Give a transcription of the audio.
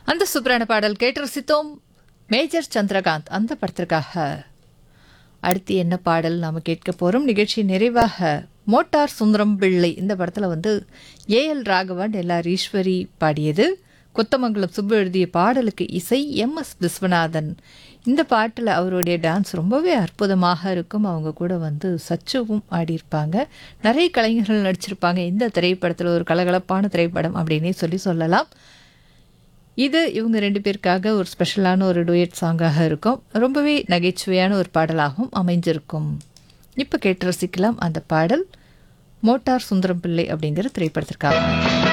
அந்த சூப்பரான பாடல் கேட்டு ரசித்தோம். மேஜர் சந்திரகாந்த் அந்த படத்திற்காக. அடுத்து என்ன பாடல் நாம் கேட்க போகிறோம்? நிகழ்ச்சி நிறைவாக மோட்டார் சுந்தரம் பிள்ளை இந்த படத்தில் வந்து ஏஎல் ராகவன் எல்ஆர் ஈஸ்வரி பாடியது. கொத்தமங்கலம் சுப்பு எழுதிய பாடலுக்கு இசை எம்எஸ் விஸ்வநாதன். இந்த பாட்டில் அவருடைய டான்ஸ் ரொம்பவே அற்புதமாக இருக்கும். அவங்க கூட வந்து சச்சுவும் ஆடியிருப்பாங்க. நிறைய கலைஞர்கள் நடிச்சிருப்பாங்க. இந்த திரைப்படத்தில் ஒரு கலகலப்பான திரைப்படம் அப்படின்னே சொல்லலாம். இது இவங்க 2 பேருக்காக ஒரு ஸ்பெஷலான ஒரு டூயட் சாங்காக இருக்கும். ரொம்பவே நகைச்சுவையான ஒரு பாடலாகவும் அமைஞ்சிருக்கும். இப்போ கேட்டு ரசிக்கலாம் அந்த பாடல் மோட்டார் சுந்தரம் பிள்ளை அப்படிங்கிற திரைப்படத்திற்காக.